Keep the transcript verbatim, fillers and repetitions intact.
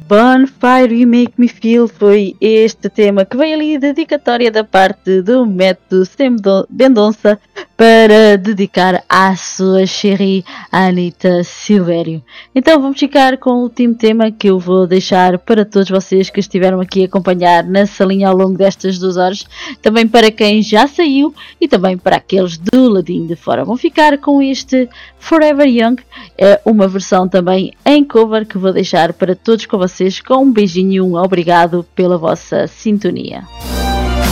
Bonfire You Make Me Feel foi este tema que veio ali dedicatória da parte do método Sem Mendonça para dedicar à sua chérie Anitta Silvério. Então vamos ficar com o último tema que eu vou deixar para todos vocês que estiveram aqui a acompanhar na salinha ao longo destas duas horas, também para quem já saiu e também para aqueles do ladinho de fora. Vamos ficar com este Forever Young, é uma versão também em cover que vou deixar para todos com vocês, com um beijinho e um obrigado pela vossa sintonia.